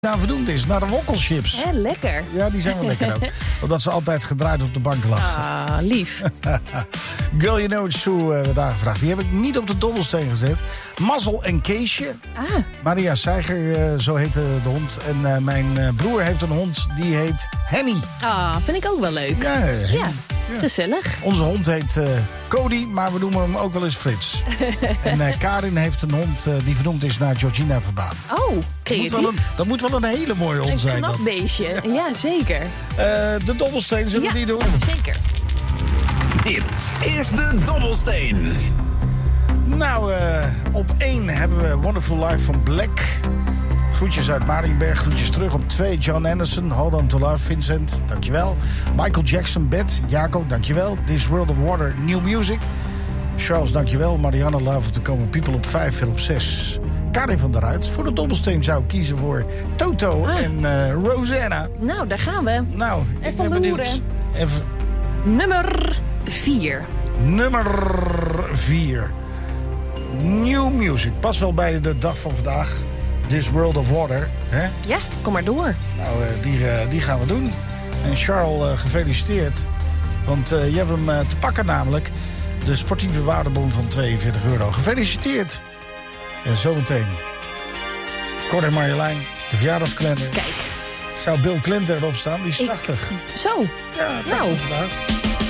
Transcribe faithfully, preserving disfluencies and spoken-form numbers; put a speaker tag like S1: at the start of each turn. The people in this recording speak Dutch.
S1: Nou, verdoemd is naar de wokkelchips.
S2: Hé, lekker.
S1: Ja, die zijn wel lekker ook. Omdat ze altijd gedraaid op de bank lag.
S2: Ah, lief.
S1: Girl, you know it's true, uh, werd aangevraagd. Die heb ik niet op de dobbelsteen gezet. Mazzel en Keesje.
S2: Ah.
S1: Maria Seiger, uh, zo heet de, de hond. En uh, mijn uh, broer heeft een hond, die heet Henny.
S2: Ah, vind ik ook wel leuk.
S1: Ja, Henny.
S2: Ja,
S1: Ja.
S2: gezellig.
S1: Onze hond heet uh, Cody, maar we noemen hem ook wel eens Frits. En uh, Karin heeft een hond uh, die vernoemd is naar Georgina Verbaan.
S2: Oh,
S1: Dat
S2: creatief.
S1: moet, wel een, dat moet wel een hele mooie hond
S2: Een
S1: zijn
S2: knap
S1: dan.
S2: beestje. Ja, zeker.
S1: Uh, de dobbelsteen, zullen
S2: Ja,
S1: we die doen?
S2: zeker.
S3: Dit is de Dobbelsteen.
S1: Nou, uh, op één hebben we Wonderful Life van Black. Groetjes uit Marienberg, groetjes terug. Op twee John Anderson, Hold On To Love, Vincent, dankjewel. Michael Jackson, Beth, Jaco, dankjewel. This World of Water, New Music. Charles, dankjewel. Marianne, Love of the Common People op vijf en op zes. Karin van der Ruit. Voor de dobbelsteen zou ik kiezen voor Toto
S2: Ah.
S1: en uh, Rosanna.
S2: Nou, daar gaan we.
S1: Nou, ik
S2: Even
S1: ben
S2: loeren.
S1: benieuwd. Even
S2: Nummer vier.
S1: nummer vier. New Music. Pas wel bij de dag van vandaag. This World of Water. Hè?
S2: Ja, kom maar door.
S1: Nou, uh, die, uh, die gaan we doen. En Charles, uh, gefeliciteerd. Want uh, je hebt hem uh, te pakken namelijk. De sportieve waardebon van tweeënveertig euro. Gefeliciteerd. En zometeen. Cor en Marjolein, de verjaardagskalender.
S2: Kijk.
S1: Zou Bill Clinton erop staan? Die is
S2: Ik-
S1: tachtig.
S2: Zo.
S1: Ja, tachtig
S2: Nou.
S1: vandaag.